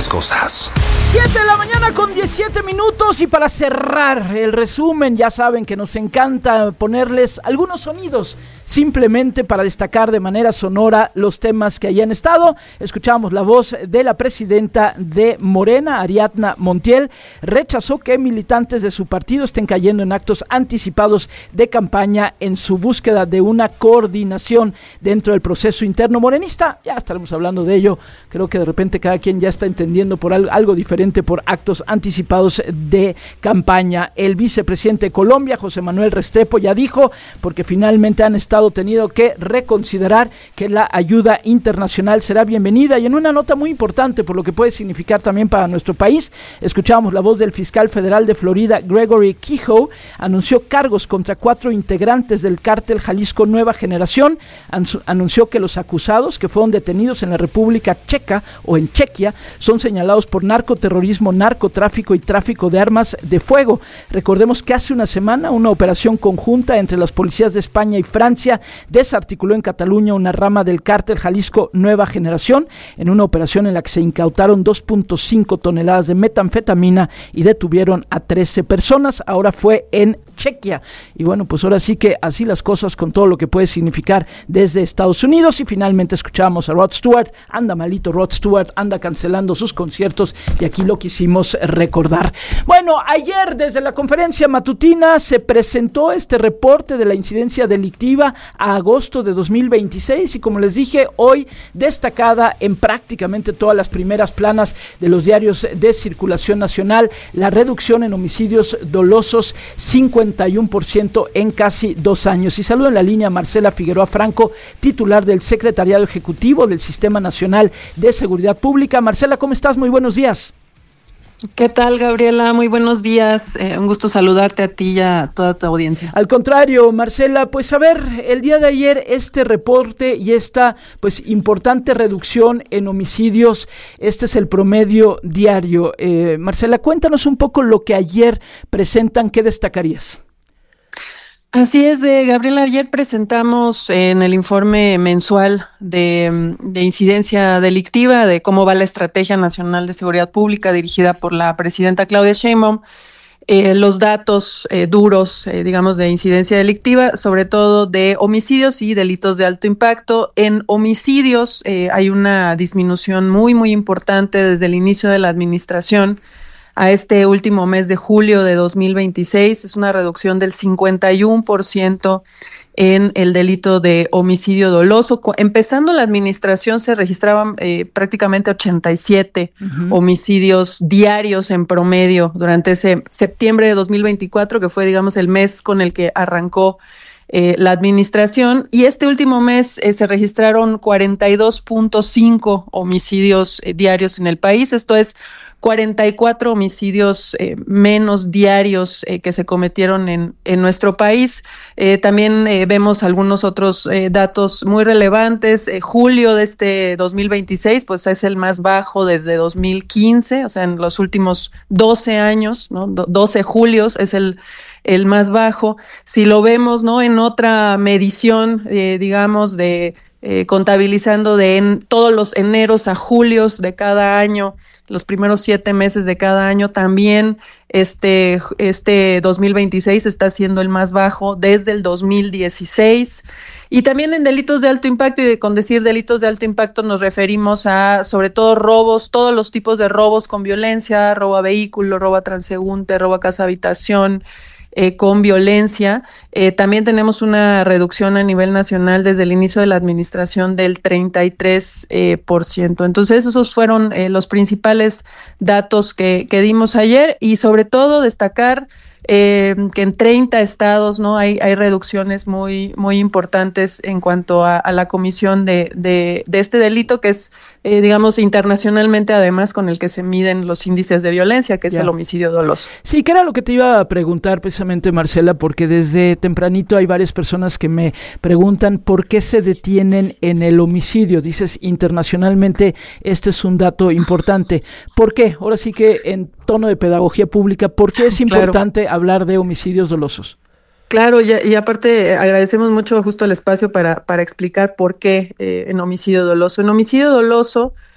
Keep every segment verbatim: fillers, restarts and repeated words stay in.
cosas. siete de la mañana con diecisiete minutos, y para cerrar el resumen, ya saben que nos encanta ponerles algunos sonidos simplemente para destacar de manera sonora los temas que hayan estado. Escuchamos la voz de la presidenta de Morena, Ariadna Montiel. Rechazó que militantes de su partido estén cayendo en actos anticipados de campaña en su búsqueda de una coordinación dentro del proceso interno morenista. Ya estaremos hablando de ello. Creo que de repente cada quien ya está entendiendo por algo, algo diferente por actos anticipados de campaña. El vicepresidente de Colombia, José Manuel Restrepo, ya dijo, porque finalmente han estado tenido que reconsiderar que la ayuda internacional será bienvenida, y en una nota muy importante por lo que puede significar también para nuestro país, escuchamos la voz del fiscal federal de Florida, Gregory Kehoe. Anunció cargos contra cuatro integrantes del cártel Jalisco Nueva Generación. Anunció que los acusados, que fueron detenidos en la República Checa o en Chequia, son señalados por narcoterrorismo, narcotráfico y tráfico de armas de fuego. Recordemos que hace una semana una operación conjunta entre las policías de España y Francia desarticuló en Cataluña una rama del cártel Jalisco Nueva Generación, en una operación en la que se incautaron dos punto cinco toneladas de metanfetamina y detuvieron a trece personas. Ahora fue en Chequia. Y bueno, pues ahora sí que así las cosas, con todo lo que puede significar desde Estados Unidos. Y finalmente escuchamos a Rod Stewart. Anda malito Rod Stewart, anda cancelando sus conciertos, y aquí lo quisimos recordar. Bueno, ayer desde la conferencia matutina se presentó este reporte de la incidencia delictiva a agosto de dos mil veintiséis, y como les dije, hoy destacada en prácticamente todas las primeras planas de los diarios de circulación nacional, la reducción en homicidios dolosos, cincuenta y uno por ciento en casi dos años. Y saludo en la línea a Marcela Figueroa Franco, titular del Secretariado Ejecutivo del Sistema Nacional de Seguridad Pública. Marcela, ¿cómo estás? Muy buenos días. ¿Qué tal, Gabriela? Muy buenos días. Eh, un gusto saludarte a ti y a toda tu audiencia. Al contrario, Marcela, pues a ver, el día de ayer este reporte y esta pues importante reducción en homicidios, este es el promedio diario. Eh, Marcela, cuéntanos un poco lo que ayer presentan, ¿qué destacarías? Así es, eh, Gabriela, ayer presentamos en el informe mensual de, de incidencia delictiva de cómo va la Estrategia Nacional de Seguridad Pública dirigida por la presidenta Claudia Sheinbaum, eh, los datos eh, duros, eh, digamos, de incidencia delictiva, sobre todo de homicidios y delitos de alto impacto. En homicidios eh, hay una disminución muy, muy importante desde el inicio de la administración a este último mes de julio de dos mil veintiséis. Es una reducción del cincuenta y uno por ciento en el delito de homicidio doloso. Empezando la administración se registraban eh, prácticamente ochenta y siete uh-huh. homicidios diarios en promedio durante ese septiembre de dos mil veinticuatro, que fue, digamos, el mes con el que arrancó Eh, la administración, y este último mes eh, se registraron cuarenta y dos punto cinco homicidios eh, diarios en el país. Esto es cuarenta y cuatro homicidios eh, menos diarios eh, que se cometieron en, en nuestro país. Eh, también eh, vemos algunos otros eh, datos muy relevantes. Eh, julio de este dos mil veintiséis, pues es el más bajo desde dos mil quince, o sea, en los últimos doce años, ¿no? Do- doce julios es el el más bajo. Si lo vemos, ¿no?, en otra medición, eh, digamos, de eh, contabilizando de en, todos los eneros a julios de cada año, los primeros siete meses de cada año, también este, este dos mil veintiséis está siendo el más bajo desde el dos mil dieciséis. Y también en delitos de alto impacto, y con decir delitos de alto impacto nos referimos a sobre todo robos, todos los tipos de robos con violencia, robo a vehículo, robo a transeúnte, robo a casa habitación, Eh, con violencia. Eh, también tenemos una reducción a nivel nacional desde el inicio de la administración del treinta y tres por ciento. Entonces, esos fueron eh, los principales datos que, que dimos ayer, y sobre todo destacar eh, que en treinta estados, ¿no?, hay, hay reducciones muy, muy importantes en cuanto a, a la comisión de, de, de este delito, que es, eh, digamos, internacionalmente además con el que se miden los índices de violencia, que es yeah. el homicidio doloso. Sí, que era lo que te iba a preguntar precisamente, Marcela, porque desde tempranito hay varias personas que me preguntan por qué se detienen en el homicidio. Dices, internacionalmente este es un dato importante. ¿Por qué? Ahora sí que en tono de pedagogía pública, ¿por qué es importante claro. hablar de homicidios dolosos? Claro, y, y aparte agradecemos mucho justo el espacio para, para explicar por qué eh, en homicidio doloso. En homicidio doloso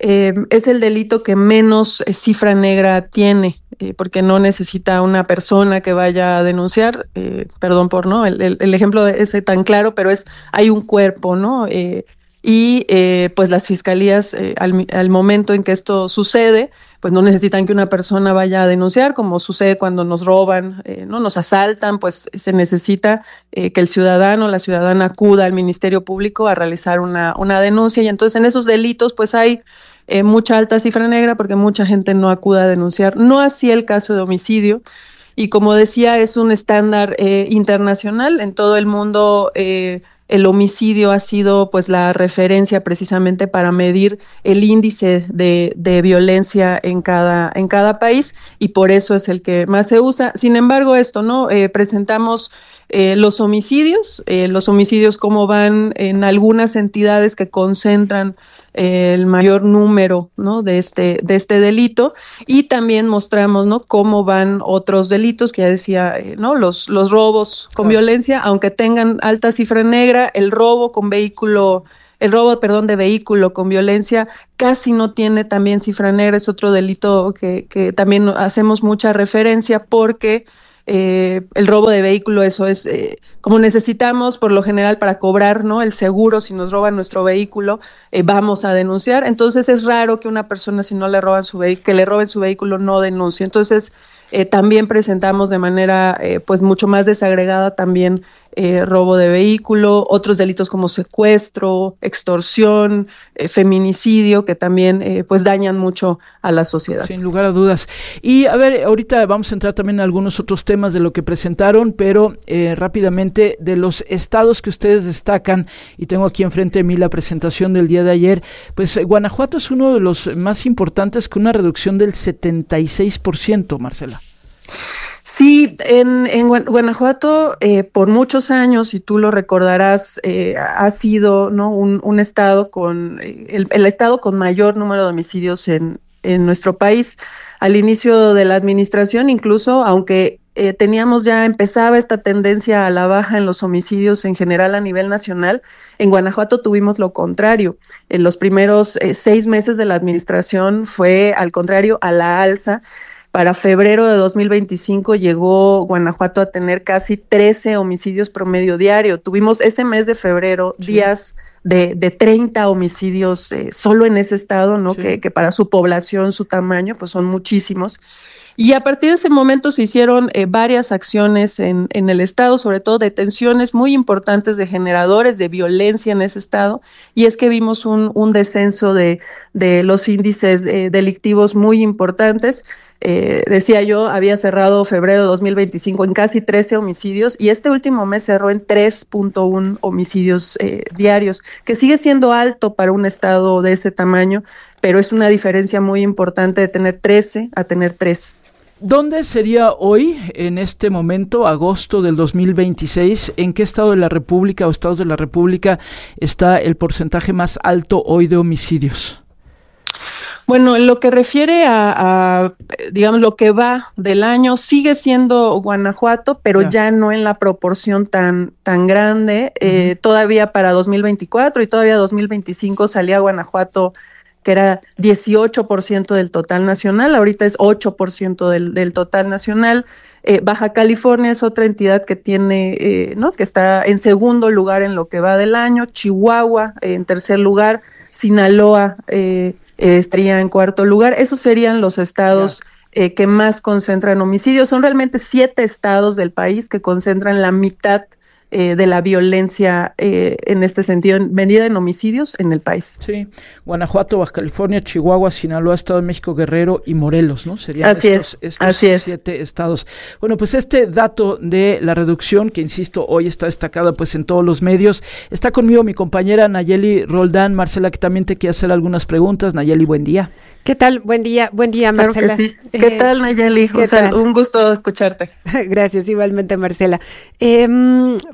eh, es el delito que menos eh, cifra negra tiene, eh, porque no necesita una persona que vaya a denunciar, eh, perdón por no, el, el, el ejemplo es tan claro, pero es, hay un cuerpo, ¿no? Eh, y eh, pues las fiscalías eh, al, al momento en que esto sucede, pues no necesitan que una persona vaya a denunciar, como sucede cuando nos roban, eh, no nos asaltan, pues se necesita eh, que el ciudadano o la ciudadana acuda al Ministerio Público a realizar una, una denuncia, y entonces en esos delitos pues hay eh, mucha alta cifra negra porque mucha gente no acude a denunciar. No así el caso de homicidio, y como decía, es un estándar eh, internacional en todo el mundo. eh, El homicidio ha sido pues la referencia precisamente para medir el índice de, de violencia en cada, en cada país, y por eso es el que más se usa. Sin embargo, esto, ¿no? Eh, presentamos eh, los homicidios, eh, los homicidios cómo van en algunas entidades que concentran eh, el mayor número, ¿no? de este, de este delito, y también mostramos, ¿no? cómo van otros delitos, que ya decía, eh, ¿no? los, los robos con claro. violencia, aunque tengan alta cifra negra, el robo con vehículo, el robo, perdón, de vehículo con violencia casi no tiene también cifra negra, es otro delito que, que también hacemos mucha referencia porque eh, el robo de vehículo, eso es eh, como necesitamos por lo general para cobrar, ¿no? el seguro, si nos roban nuestro vehículo, eh, vamos a denunciar, entonces es raro que una persona si no le roban su vehículo, que le roben su vehículo no denuncie, entonces Eh, también presentamos de manera eh, pues mucho más desagregada también eh, robo de vehículo, otros delitos como secuestro, extorsión, eh, feminicidio, que también eh, pues dañan mucho a la sociedad. Sin lugar a dudas. Y a ver, ahorita vamos a entrar también en algunos otros temas de lo que presentaron, pero eh, rápidamente de los estados que ustedes destacan, y tengo aquí enfrente de mí la presentación del día de ayer, pues eh, Guanajuato es uno de los más importantes con una reducción del setenta y seis por ciento, Marcela. Sí, en, en Guanajuato eh, por muchos años, y tú lo recordarás, eh, ha sido, ¿no? un, un estado con el, el estado con mayor número de homicidios en, en nuestro país. Al inicio de la administración, incluso, aunque eh, teníamos ya, empezaba esta tendencia a la baja en los homicidios en general a nivel nacional, en Guanajuato tuvimos lo contrario. En los primeros eh, seis meses de la administración fue, al contrario, a la alza. Para febrero de dos mil veinticinco llegó Guanajuato a tener casi trece homicidios promedio diario. Tuvimos ese mes de febrero sí. días de, de treinta homicidios eh, solo en ese estado, ¿no? Sí. Que, que para su población, su tamaño, pues son muchísimos. Y a partir de ese momento se hicieron eh, varias acciones en, en el estado, sobre todo detenciones muy importantes de generadores de violencia en ese estado, y es que vimos un, un descenso de, de los índices eh, delictivos muy importantes. Eh, decía yo, había cerrado febrero de dos mil veinticinco en casi trece homicidios, y este último mes cerró en tres punto uno homicidios eh, diarios, que sigue siendo alto para un estado de ese tamaño, pero es una diferencia muy importante de tener trece a tener tres. ¿Dónde sería hoy, en este momento, agosto del dos mil veintiséis, en qué estado de la República o estados de la República está el porcentaje más alto hoy de homicidios? Bueno, en lo que refiere a, a, digamos, lo que va del año, sigue siendo Guanajuato, pero ya, ya no en la proporción tan, tan grande. Uh-huh. Eh, todavía para dos mil veinticuatro y todavía dos mil veinticinco salía Guanajuato, que era dieciocho por ciento del total nacional, ahorita es ocho por ciento del, del total nacional. Eh, Baja California es otra entidad que tiene, eh, ¿no? que está en segundo lugar en lo que va del año, Chihuahua eh, en tercer lugar, Sinaloa eh, eh, estaría en cuarto lugar. Esos serían los estados yeah. eh, que más concentran homicidios. Son realmente siete estados del país que concentran la mitad Eh, de la violencia eh, en este sentido, medida en homicidios en el país. Sí, Guanajuato, Baja California, Chihuahua, Sinaloa, Estado de México, Guerrero y Morelos, ¿no? Serían así estos, es, estos así es. siete estados. Bueno, pues este dato de la reducción, que insisto, hoy está destacada pues en todos los medios, está conmigo mi compañera Nayeli Roldán. Marcela, que también te quiere hacer algunas preguntas. Nayeli, buen día. ¿Qué tal? Buen día, buen día, claro Marcela. Que sí. ¿Qué eh, tal, Nayeli? O sea, un gusto escucharte. Gracias, igualmente, Marcela. Eh,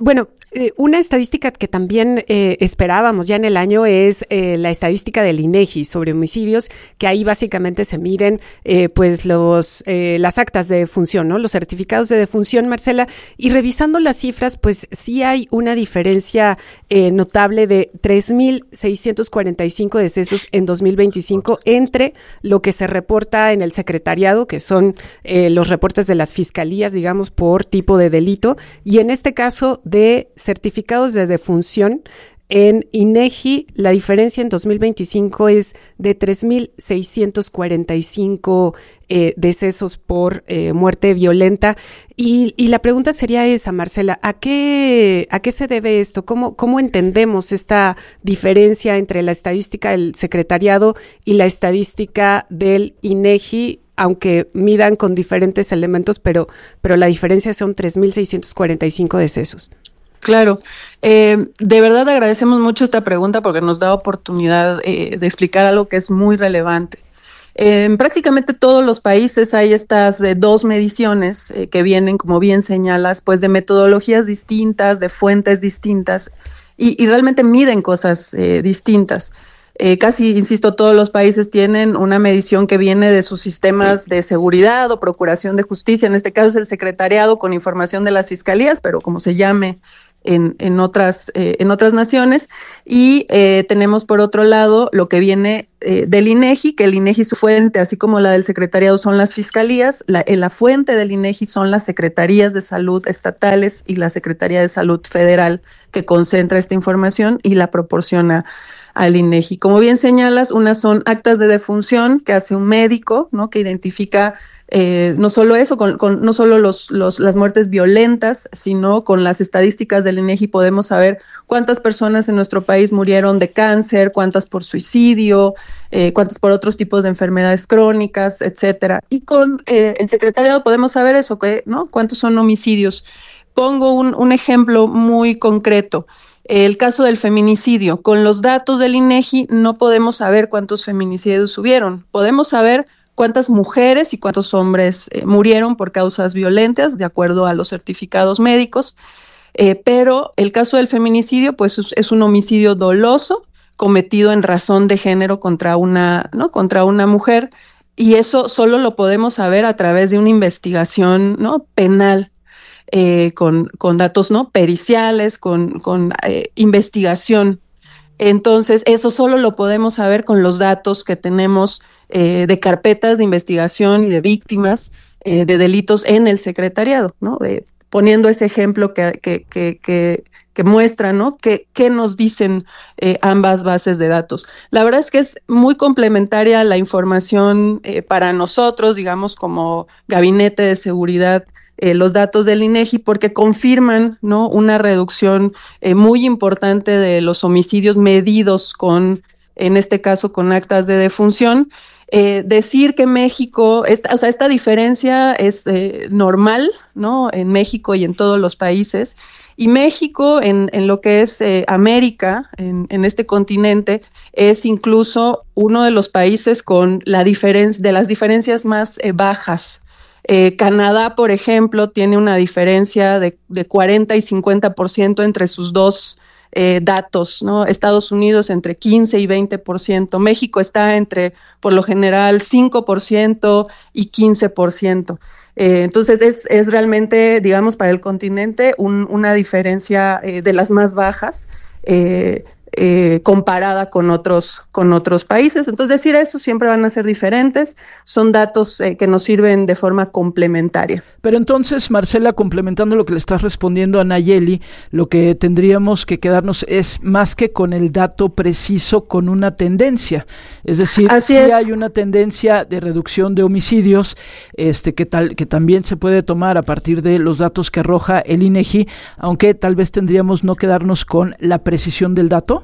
bueno, eh, una estadística que también eh, esperábamos ya en el año es eh, la estadística del INEGI sobre homicidios, que ahí básicamente se miden eh, pues los eh, las actas de defunción, ¿no? Los certificados de defunción, Marcela, y revisando las cifras, pues sí hay una diferencia eh, notable de tres mil seiscientos cuarenta y cinco decesos en dos mil veinticinco entre lo que se reporta en el secretariado, que son eh, los reportes de las fiscalías, digamos, por tipo de delito, y en este caso de certificados de defunción. En INEGI, la diferencia en dos mil veinticinco es de tres mil seiscientos cuarenta y cinco eh, decesos por eh, muerte violenta. Y, y la pregunta sería esa, Marcela, ¿a qué, a qué se debe esto? ¿Cómo, cómo entendemos esta diferencia entre la estadística del secretariado y la estadística del INEGI? Aunque midan con diferentes elementos, pero, pero la diferencia son tres mil seiscientos cuarenta y cinco decesos. Claro, eh, de verdad agradecemos mucho esta pregunta porque nos da oportunidad eh, de explicar algo que es muy relevante. Eh, en prácticamente todos los países hay estas eh, dos mediciones eh, que vienen, como bien señalas, pues de metodologías distintas, de fuentes distintas y, y realmente miden cosas eh, distintas. Eh, casi, insisto, todos los países tienen una medición que viene de sus sistemas de seguridad o procuración de justicia. En este caso es el secretariado con información de las fiscalías, pero como se llame en, en, otras, eh, en otras naciones. Y eh, tenemos por otro lado lo que viene eh, del INEGI, que el INEGI su fuente, así como la del secretariado, son las fiscalías. La, eh, la fuente del INEGI son las secretarías de salud estatales y la Secretaría de Salud Federal, que concentra esta información y la proporciona al INEGI. Como bien señalas, unas son actas de defunción que hace un médico, ¿no? Que identifica eh, no solo eso, con, con no solo los, los, las muertes violentas, sino con las estadísticas del INEGI podemos saber cuántas personas en nuestro país murieron de cáncer, cuántas por suicidio, eh, cuántas por otros tipos de enfermedades crónicas, etcétera. Y con eh, el secretariado podemos saber eso, ¿no? Cuántos son homicidios. Pongo un, un ejemplo muy concreto. El caso del feminicidio. Con los datos del INEGI no podemos saber cuántos feminicidios hubieron. Podemos saber cuántas mujeres y cuántos hombres eh, murieron por causas violentas, de acuerdo a los certificados médicos. Eh, pero el caso del feminicidio, pues es, es un homicidio doloso cometido en razón de género contra una, ¿no? contra una mujer. Y eso solo lo podemos saber a través de una investigación, ¿no? penal. Eh, con, con datos no periciales, con, con eh, investigación. Entonces, eso solo lo podemos saber con los datos que tenemos eh, de carpetas de investigación y de víctimas eh, de delitos en el secretariado, ¿no? Eh, poniendo ese ejemplo que, que, que, que, que muestra, ¿no? ¿Qué, qué nos dicen eh, ambas bases de datos? La verdad es que es muy complementaria la información eh, para nosotros, digamos, como Gabinete de Seguridad, Eh, los datos del INEGI, porque confirman, ¿no? una reducción eh, muy importante de los homicidios medidos con, en este caso, con actas de defunción. Eh, decir que México, esta, o sea, esta diferencia es eh, normal, ¿no? En México y en todos los países. Y México, en, en lo que es eh, América, en, en este continente, es incluso uno de los países con la diferencia, de las diferencias más eh, bajas. Eh, Canadá, por ejemplo, tiene una diferencia de, de cuarenta y cincuenta por ciento entre sus dos eh, datos, ¿no? Estados Unidos entre quince y veinte por ciento. México está entre, por lo general, cinco por ciento y quince por ciento. Eh, entonces, es, es realmente, digamos, para el continente un, una diferencia eh, de las más bajas. Eh, Eh, comparada con otros, con otros países. Entonces, decir eso siempre van a ser diferentes, son datos eh, que nos sirven de forma complementaria. Pero entonces, Marcela, complementando lo que le estás respondiendo a Nayeli, lo que tendríamos que quedarnos es más que con el dato preciso, con una tendencia. Es decir, Así si es. hay una tendencia de reducción de homicidios, este, que, tal, que también se puede tomar a partir de los datos que arroja el INEGI, aunque tal vez tendríamos no quedarnos con la precisión del dato.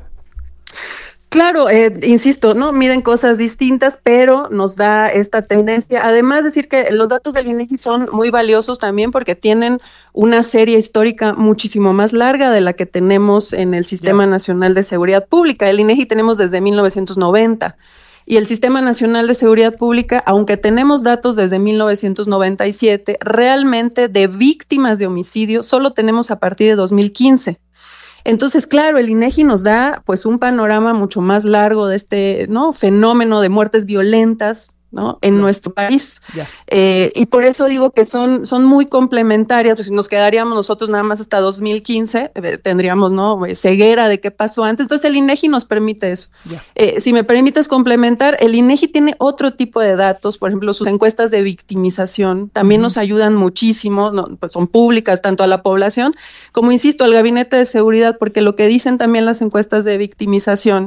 Claro, eh, insisto, no miden cosas distintas, pero nos da esta tendencia. Además, decir que los datos del INEGI son muy valiosos también porque tienen una serie histórica muchísimo más larga de la que tenemos en el Sistema yeah. Nacional de Seguridad Pública. El INEGI tenemos desde mil novecientos noventa. Y el Sistema Nacional de Seguridad Pública, aunque tenemos datos desde mil novecientos noventa y siete, realmente de víctimas de homicidio solo tenemos a partir de dos mil quince. Entonces, claro, el INEGI nos da pues un panorama mucho más largo de este, ¿no?, fenómeno de muertes violentas, ¿no?, en yeah. nuestro país. Yeah. Eh, y por eso digo que son, son muy complementarias. Pues si nos quedaríamos nosotros nada más hasta dos mil quince, eh, tendríamos, ¿no?, ceguera de qué pasó antes. Entonces el INEGI nos permite eso. Yeah. Eh, si me permites complementar, el INEGI tiene otro tipo de datos, por ejemplo, sus encuestas de victimización también uh-huh. nos ayudan muchísimo, ¿no?, pues son públicas tanto a la población como, insisto, al Gabinete de Seguridad, porque lo que dicen también las encuestas de victimización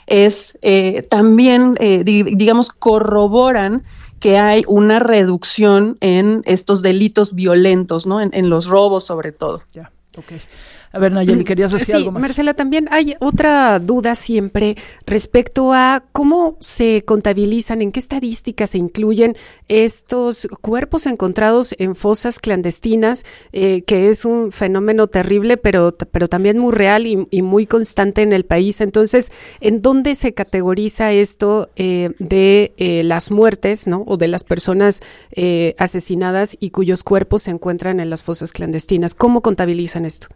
es eh, también, eh, di- digamos, corroboran que hay una reducción en estos delitos violentos, ¿no? En, en los robos, sobre todo. Ya, okay. A ver, Nayeli, ¿querías decir sí, algo más? Marcela, también hay otra duda siempre respecto a cómo se contabilizan, en qué estadísticas se incluyen estos cuerpos encontrados en fosas clandestinas, eh, que es un fenómeno terrible, pero, pero también muy real y, y muy constante en el país. Entonces, ¿en dónde se categoriza esto eh, de eh, las muertes, ¿no?, o de las personas eh, asesinadas y cuyos cuerpos se encuentran en las fosas clandestinas? ¿Cómo contabilizan esto?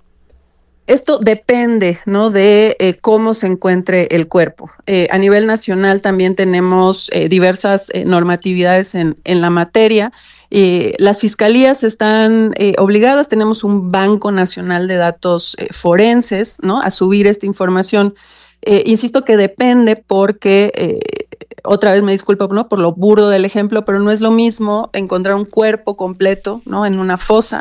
Esto depende, ¿no?, de eh, cómo se encuentre el cuerpo. Eh, a nivel nacional también tenemos eh, diversas eh, normatividades en, en la materia. Eh, las fiscalías están eh, obligadas, tenemos un Banco Nacional de Datos eh, Forenses, ¿no?, a subir esta información. Eh, insisto que depende porque, eh, otra vez me disculpo, ¿no?, por lo burdo del ejemplo, pero no es lo mismo encontrar un cuerpo completo, ¿no?, en una fosa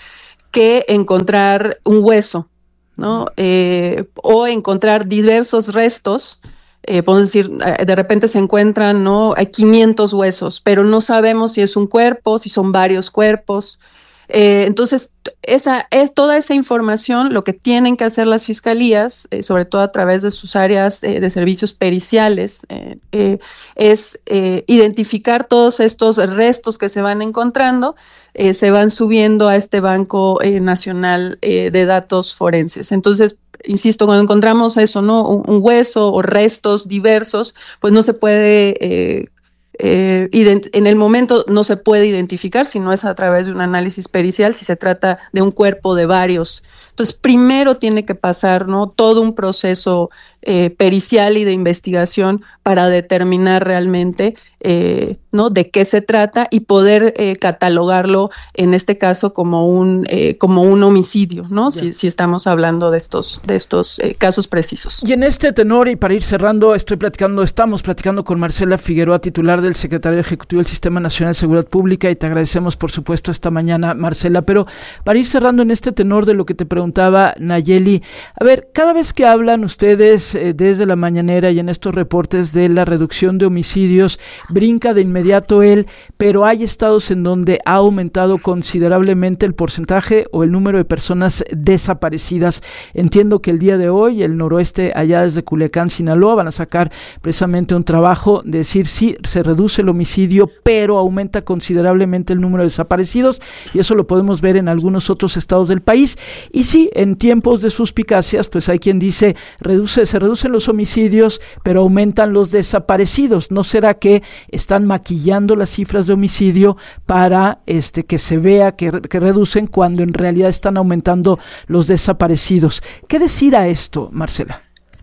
que encontrar un hueso, ¿no? Eh, o encontrar diversos restos, eh, podemos decir, de repente se encuentran, ¿no?, hay quinientos huesos, pero no sabemos si es un cuerpo, si son varios cuerpos. Eh, entonces, esa es toda esa información, lo que tienen que hacer las fiscalías, eh, sobre todo a través de sus áreas eh, de servicios periciales, eh, eh, es eh, identificar todos estos restos que se van encontrando, eh, se van subiendo a este Banco eh, Nacional eh, de Datos Forenses. Entonces, insisto, cuando encontramos eso, ¿no?, un, un hueso o restos diversos, pues no se puede eh, Eh, ident- en el momento no se puede identificar si no es a través de un análisis pericial, si se trata de un cuerpo de varios. Entonces, primero tiene que pasar, ¿no?, todo un proceso eh, pericial y de investigación para determinar realmente, eh, ¿no?, de qué se trata y poder eh, catalogarlo, en este caso, como un eh, como un homicidio, ¿no?, si, si estamos hablando de estos de estos eh, casos precisos. Y en este tenor, y para ir cerrando, estoy platicando, estamos platicando con Marcela Figueroa, titular del Secretario Ejecutivo del Sistema Nacional de Seguridad Pública, y te agradecemos, por supuesto, esta mañana, Marcela. Pero para ir cerrando en este tenor de lo que te preguntaba Nayeli, a ver, cada vez que hablan ustedes eh, desde la mañanera y en estos reportes de la reducción de homicidios, brinca de inmediato él, pero hay estados en donde ha aumentado considerablemente el porcentaje o el número de personas desaparecidas. Entiendo que el día de hoy el noroeste, allá desde Culiacán, Sinaloa, van a sacar precisamente un trabajo de decir sí, se reduce el homicidio, pero aumenta considerablemente el número de desaparecidos, y eso lo podemos ver en algunos otros estados del país. Y sí, en tiempos de suspicacias, pues hay quien dice, reduce, se reducen los homicidios, pero aumentan los desaparecidos. ¿No será que están maquillando las cifras de homicidio para este que se vea que, que reducen cuando en realidad están aumentando los desaparecidos? ¿Qué decir a esto, Marcela?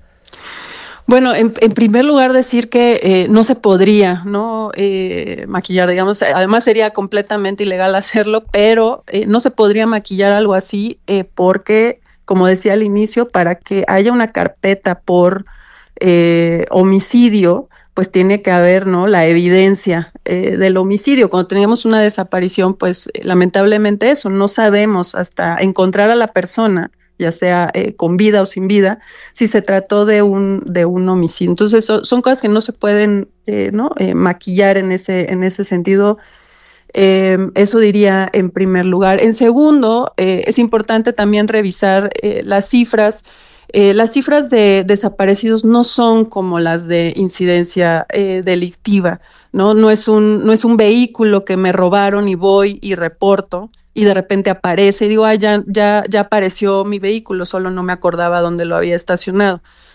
Bueno, en, en primer lugar decir que eh, no se podría, ¿no?, eh, maquillar, digamos, además sería completamente ilegal hacerlo, pero eh, no se podría maquillar algo así eh, porque, como decía al inicio, para que haya una carpeta por eh, homicidio, pues tiene que haber, ¿no?, la evidencia eh, del homicidio. Cuando teníamos una desaparición, pues eh, lamentablemente eso, no sabemos hasta encontrar a la persona, ya sea eh, con vida o sin vida, si se trató de un de un homicidio. Entonces so, son cosas que no se pueden eh, ¿no? eh, maquillar en ese en ese sentido. Eh, eso diría en primer lugar. En segundo, eh, es importante también revisar eh, las cifras. Eh, las cifras de desaparecidos no son como las de incidencia eh, delictiva, ¿no? No es un, no es un vehículo que me robaron y voy y reporto y de repente aparece y digo, ah, ya, ya, ya apareció mi vehículo, solo no me acordaba dónde lo había estacionado.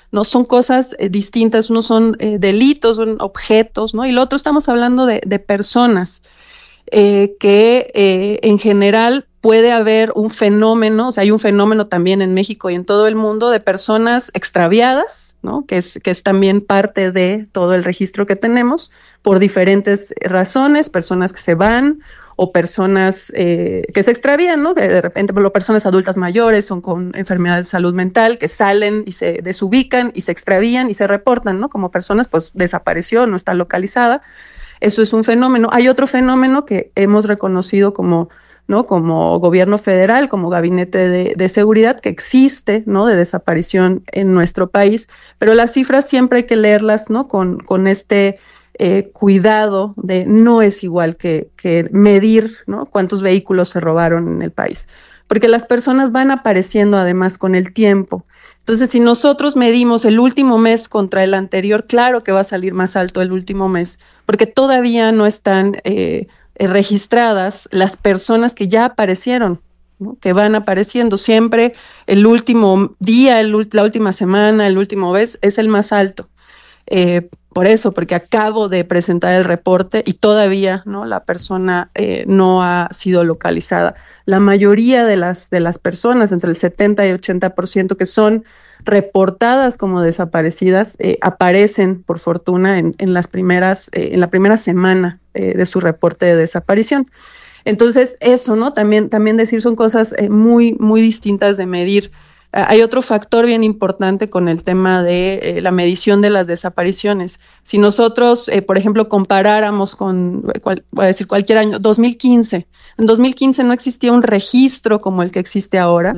no son cosas eh, distintas, uno son eh, delitos, son objetos, ¿no? Y lo otro estamos hablando de, de personas eh, que eh, en general puede haber un fenómeno, o sea, hay un fenómeno también en México y en todo el mundo de personas extraviadas, ¿no? Que es, que es también parte de todo el registro que tenemos por diferentes razones, personas que se van o personas eh, que se extravían, ¿no? Que de repente, por ejemplo, personas adultas mayores son con enfermedades de salud mental que salen y se desubican y se extravían y se reportan, ¿no? Como personas, pues desapareció, no está localizada. Eso es un fenómeno. Hay otro fenómeno que hemos reconocido como, ¿no? Como gobierno federal, como gabinete de, de seguridad que existe, ¿no? De desaparición en nuestro país, pero las cifras siempre hay que leerlas, ¿no? Con, con este eh, cuidado de no es igual que, que medir, ¿no? Cuántos vehículos se robaron en el país, porque las personas van apareciendo además con el tiempo. Entonces, si nosotros medimos el último mes contra el anterior, claro que va a salir más alto el último mes, porque todavía no están eh, registradas las personas que ya aparecieron, ¿no? Que van apareciendo. Siempre el último día, el, la última semana, el último mes es el más alto. Eh, por eso, porque acabo de presentar el reporte y todavía, ¿no? La persona eh, no ha sido localizada. La mayoría de las, de las personas, entre el setenta y ochenta por ciento que son reportadas como desaparecidas, eh, aparecen, por fortuna, en, en, las primeras, eh, en la primera semana eh, de su reporte de desaparición. Entonces, eso, ¿no? También, también decir son cosas eh, muy, muy distintas de medir. Hay otro factor bien importante con el tema de eh, la medición de las desapariciones. Si nosotros, eh, por ejemplo, comparáramos con, cual, voy a decir cualquier año, dos mil quince, en dos mil quince no existía un registro como el que existe ahora.